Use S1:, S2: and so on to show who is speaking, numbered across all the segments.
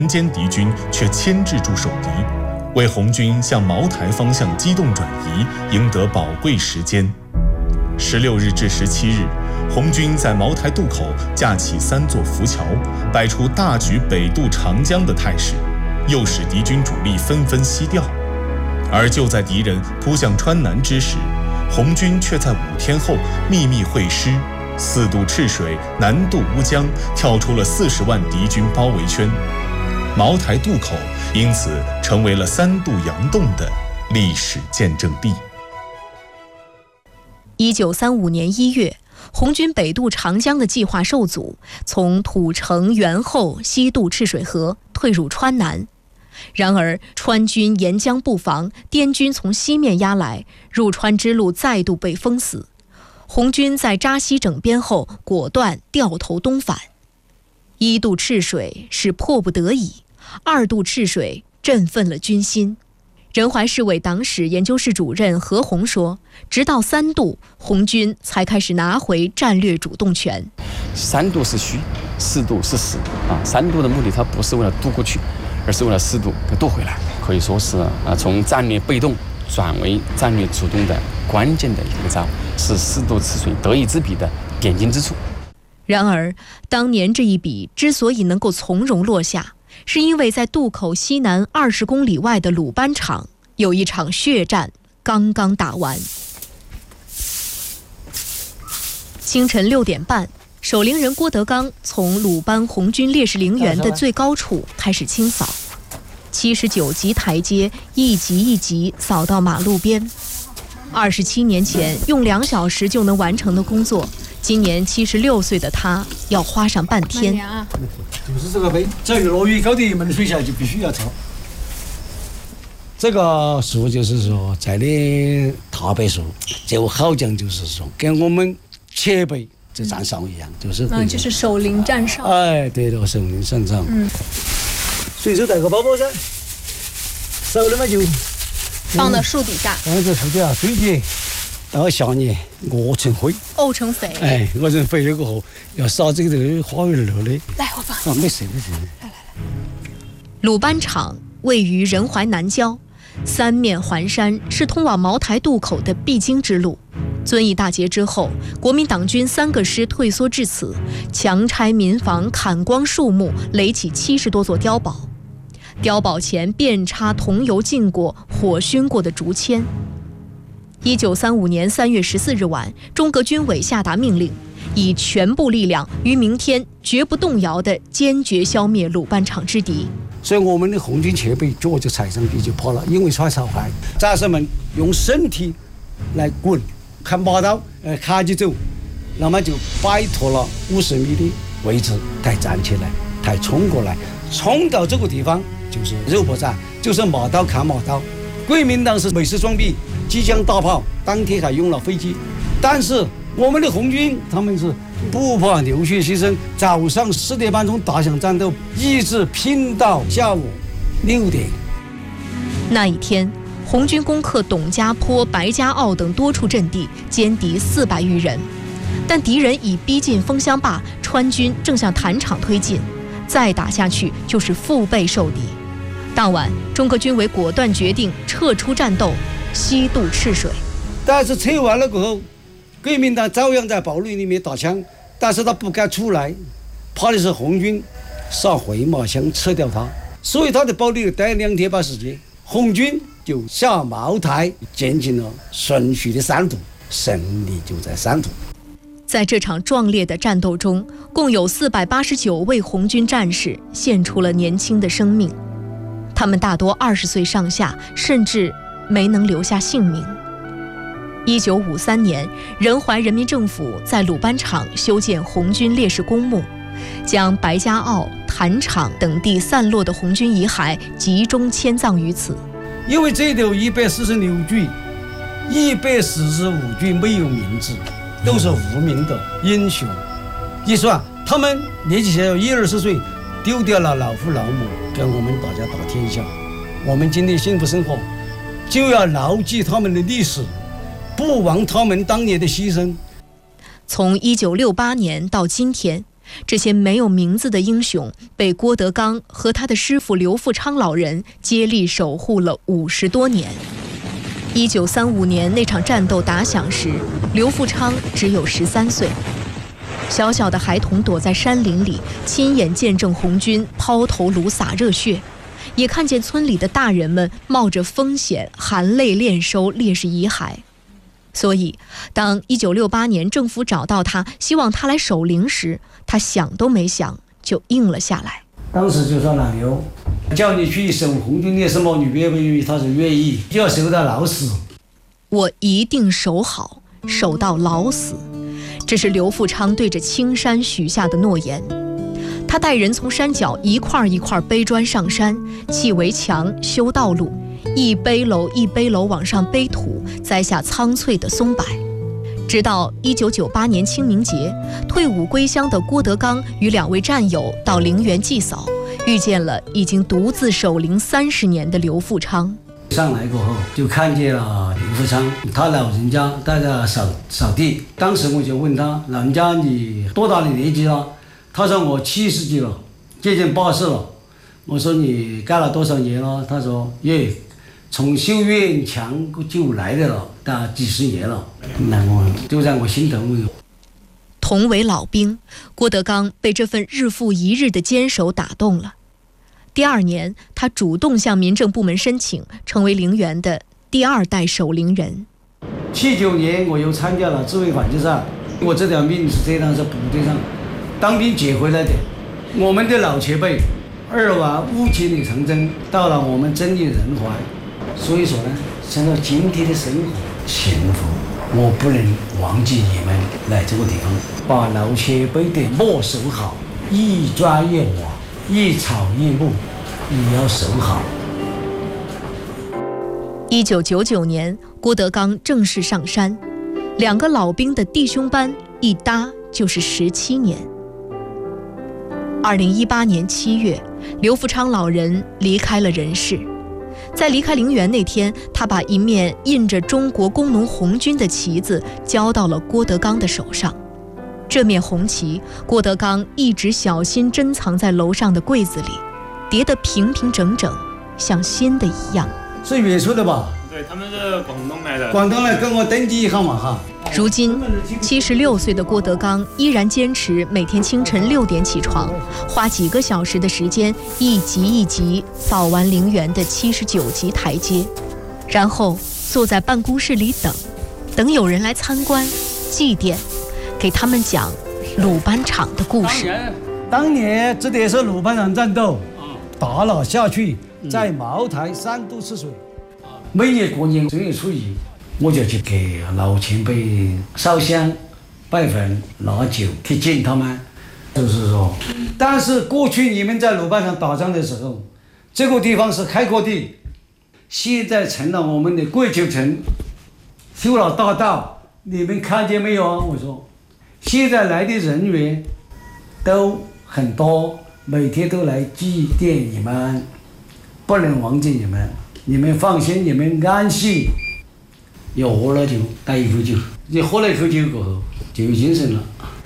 S1: 间敌军却牵制住守敌，为红军向茅台方向机动转移赢得宝贵时间。16日至17日，红军在茅台渡口架起3座浮桥，摆出大举北渡长江的态势，诱使敌军主力纷纷西调。而就在敌人扑向川南之时，红军却在5天后秘密会师，4渡赤水，南渡乌江，跳出了40万敌军包围圈。茅台渡口因此成为了3渡洋洞的历史见证地。
S2: 1935年1月，红军北渡长江的计划受阻，从土城、元后西渡赤水河，退入川南。然而川军沿江布防，滇军从西面压来，入川之路再度被封死。红军在扎西整编后，果断掉头东返。1渡赤水是迫不得已，2渡赤水振奋了军心。仁怀市委党史研究室主任何鸿说，直到3渡，红军才开始拿回战略主动权。
S3: 3渡是虚，4渡是实3渡的目的，它不是为了渡过去，而是为了4渡给渡回来，可以说是从战略被动转为战略主动的关键的一个招，是4渡赤水得一之笔的点睛之处。
S2: 然而，当年这一笔之所以能够从容落下，是因为在渡口西南20公里外的鲁班场，有一场血战刚刚打完。清晨6点半，守陵人郭德纲从鲁班红军烈士陵园的最高处开始清扫，79级台阶一级一级扫到马路边。27年前用2小时就能完成的工作，今年76岁的他要花上半天。
S4: 就是这个杯，只要落雨高的门水下就必须要抄。这个树就是说，在的大柏树，就好讲就是说，跟我们前辈这站哨一样，
S5: 就是守陵站哨。
S4: 哎，对了，守陵站哨。随手带个包包噻，熟了嘛就
S5: 放到树底下。
S4: 放在树底下堆起，到下年沤成灰。
S5: 沤成肥。
S4: 哎，沤成肥了过后，要撒这个花园乐的。
S5: 来，我帮。
S4: 没事。
S5: 来。
S2: 鲁班场位于仁怀南郊，3面环山，是通往茅台渡口的必经之路。遵义大捷之后，国民党军3个师退缩至此，强拆民房，砍光树木，垒起70多座碉堡。碉堡前遍插桐油浸过、火熏过的竹签。1935年3月14日晚，中革军委下达命令，以全部力量于明天绝不动摇地坚决消灭鲁班场之敌。
S4: 所以我们的红军前辈脚就踩上去就跑了，因为耍少害，战士们用身体来滚，看马刀卡起走，那么就摆脱了50米的位置，才站起来，才冲过来，冲到这个地方就是肉搏战，就是马刀砍马刀。国民党是美式装逼，机枪大炮，当天还用了飞机，但是我们的红军他们是不怕流血牺牲，早上4点半钟打响战斗，一直拼到下午6点。
S2: 那一天，红军攻克董家坡、白家坳等多处阵地，歼敌400余人。但敌人已逼近枫香坝，川军正向坛场推进，再打下去就是腹背受敌。当晚，中革军委果断决定撤出战斗，西渡赤水。
S4: 但是撤完了过后，国民党照样在堡垒里面打枪，但是他不敢出来，怕的是红军撒回马枪撤掉他，所以他的堡垒待2天半时间，红军就下茅台，进行了顺序的3渡，胜利就在3渡。
S2: 在这场壮烈的战斗中，共有489位红军战士献出了年轻的生命，他们大多20岁上下，甚至没能留下性命。1953年，仁怀人民政府在鲁班场修建红军烈士公墓，将白家坳、坛场等地散落的红军遗骸集中迁葬于此。
S4: 因为这里有146具，145具没有名字，都是无名的英雄。一算，他们年纪小20岁，丢掉了老父老母，跟我们大家打天下。我们今天幸福生活，就要牢记他们的历史，不忘他们当年的牺牲。
S2: 从1968年到今天， 这些没有名字的英雄被郭德纲和他的师傅刘富昌老人接力守护了50多年。1935年那场战斗打响时，刘富昌只有13岁。小小的孩童躲在山林里，亲眼见证红军抛头颅洒热血，也看见村里的大人们冒着风险含泪练收烈士遗骸。所以当1968年政府找到他，希望他来守灵时，他想都没想就应了下来。
S4: 当时就说老刘，叫你去守红军烈士墓，你愿不愿意？他说愿意，就要守到老死。
S2: 我一定守好，守到老死。这是刘富昌对着青山许下的诺言。他带人从山脚一块一块背砖上山，砌围墙，修道路，一背篓一背篓往上背土，栽下苍翠的松柏。直到1998年清明节，退伍归乡的郭德纲与2位战友到陵园祭扫，遇见了已经独自守灵30年的刘富昌。
S4: 上来过后就看见了刘富昌，他老人家在那扫地。当时我就问他，老人家你多大的年纪了？他说我70几了，接近80了。我说你干了多少年了？他说从修院墙就来的了，大几10年了。那我就让我心疼。
S2: 同为老兵，郭德纲被这份日复一日的坚守打动了。第2年，他主动向民政部门申请，成为陵园的第2代守陵人。
S4: 79年，我又参加了自卫反击战。我这条命是这样，是部队上当兵捡回来的。我们的老前辈2往5千里长征，到了我们真理人怀。所以说呢，想到今天的生活幸福，我不能忘记你们来这个地方，把老前辈的墓守好，一砖一瓦，一草一木，也要守好。
S2: 1999年，郭德纲正式上山，2个老兵的弟兄班一搭就是17年。2018年7月，刘富昌老人离开了人世。在离开陵园那天，他把一面印着中国工农红军的旗子交到了郭德纲的手上。这面红旗，郭德纲一直小心珍藏在楼上的柜子里，叠得平平整整，像新的一样。
S4: 是远处的吧？
S6: 对，他们是广东来的。
S4: 广东来跟我登记一下嘛哈。
S2: 如今76岁的郭德纲依然坚持每天清晨6点起床，花几个小时的时间，一级一级扫完陵园的79级台阶，然后坐在办公室里等有人来参观、祭奠，给他们讲鲁班场的故事。
S4: 当年这也是鲁班场战斗，打了下去，在茅台3度吃水。每年过年正月初1，我就去给老前辈烧香、拜坟、拿酒去敬他们。就是说，但是过去你们在鲁班场打仗的时候，这个地方是开阔地，现在成了我们的桂球城，修了大道，你们看见没有啊？我说，现在来的人员都很多，每天都来祭奠你们，不能忘记你们。你们放心，你们安心。又喝了酒，打一口酒，你喝了一口酒过后就有精神了。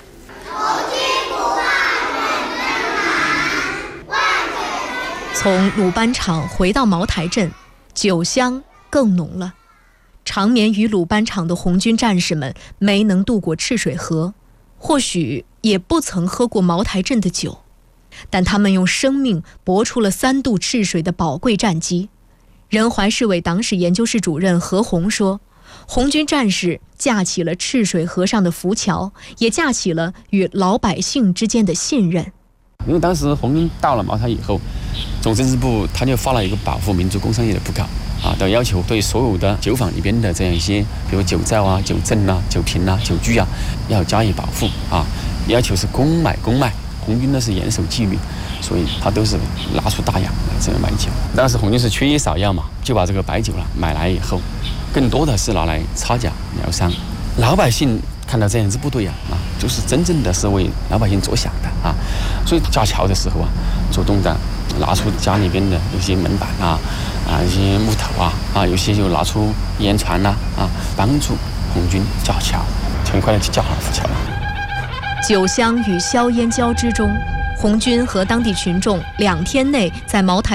S2: 从鲁班场回到茅台镇，酒香更浓了。长眠于鲁班场的红军战士们没能渡过赤水河，或许也不曾喝过茅台镇的酒，但他们用生命搏出了3渡赤水的宝贵战绩。仁怀市委党史研究室主任何红说，红军战士架起了赤水河上的浮桥，也架起了与老百姓之间的信任。
S3: 因为当时红军到了茅台以后，总政治部他就发了一个保护民族工商业的布告的要求，对所有的酒坊里边的这样一些，比如酒造啊、酒证啊、酒瓶啊、酒具啊，要加以保护要求是公卖。红军呢是严守纪律，所以他都是拿出大洋来这样买酒。当时红军是缺医少药嘛，就把这个白酒买来以后，更多的是拿来擦脚疗伤。老百姓看到这样子不对就是真正的是为老百姓着想的所以架桥的时候主动的拿出家里边的有些门板一些木头有些就拿出烟船帮助红军架桥，很快的就架好浮桥了。
S2: 酒香与硝烟交织中，红军和当地群众2天内在茅台